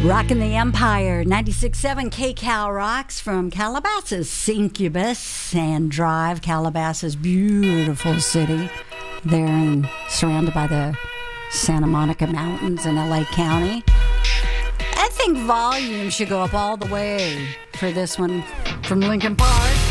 Rockin' the Empire, 96.7 KCal rocks from Calabasas, Incubus and Drive, Calabasas, beautiful city there and surrounded by the Santa Monica Mountains in LA County. I think volume should go up all the way for this one from Linkin Park.